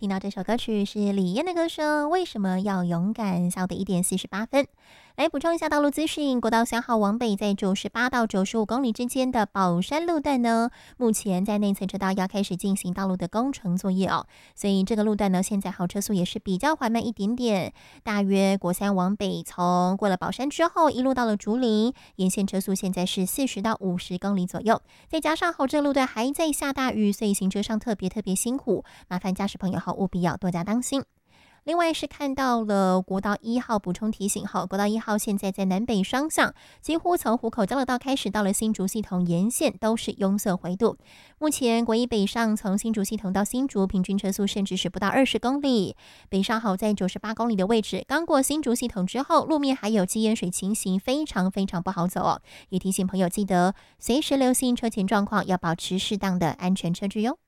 听到这首歌曲是李燕的歌声，为什么要勇敢？下午的1点48分。来补充一下道路资讯，国道3号往北在98到95公里之间的宝山路段呢，目前在内侧车道要开始进行道路的工程作业哦，所以这个路段呢，现在好车速也是比较缓慢一点点，大约国三往北，从过了宝山之后，一路到了竹林，沿线车速现在是40到50公里左右，再加上这个路段还在下大雨，所以行车上特别辛苦，麻烦驾驶朋友务必要多加当心。另外是看到了国道1号，补充提醒国道1号现在在南北双向，几乎从湖口交流道开始到了新竹系统沿线都是拥塞回堵。目前国一北上从新竹系统到新竹，平均车速甚至是不到20公里。北上在98公里的位置，刚过新竹系统之后，路面还有积淹水情形，非常不好走哦。也提醒朋友记得随时留心车前状况，要保持适当的安全车距哟。